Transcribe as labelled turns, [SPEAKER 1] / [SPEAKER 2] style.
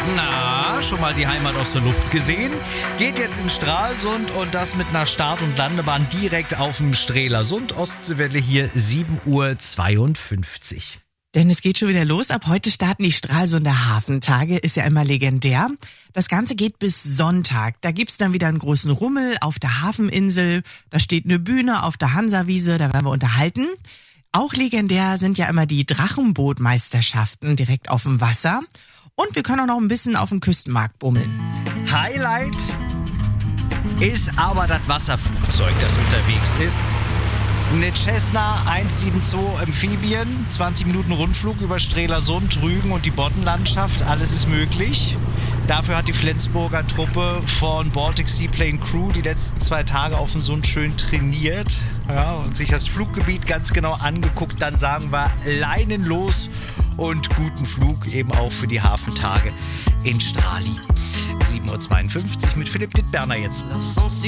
[SPEAKER 1] Na, schon mal die Heimat aus der Luft gesehen? Geht jetzt in Stralsund und das mit einer Start- und Landebahn direkt auf dem Strelasund. Ostseewelle hier 7:52 Uhr.
[SPEAKER 2] Denn es geht schon wieder los. Ab heute starten die Stralsunder Hafentage. Ist ja immer legendär. Das Ganze geht bis Sonntag. Da gibt's dann wieder einen großen Rummel auf der Hafeninsel. Da steht eine Bühne auf der Hansawiese. Da werden wir unterhalten. Auch legendär sind ja immer die Drachenbootmeisterschaften direkt auf dem Wasser. Und wir können auch noch ein bisschen auf dem Küstenmarkt bummeln.
[SPEAKER 1] Highlight ist aber das Wasserflugzeug, das unterwegs ist. Eine Cessna 172 Amphibien, 20 Minuten Rundflug über Strelasund, Rügen und die Boddenlandschaft. Alles ist möglich. Dafür hat die Flensburger Truppe von Baltic Seaplane Crew die letzten 2 Tage auf dem Sund schön trainiert, ja, und sich das Fluggebiet ganz genau angeguckt. Dann sagen wir Leinen los und guten Flug eben auch für die Hafentage in Strali. 7:52 Uhr mit Philipp Dittberner jetzt.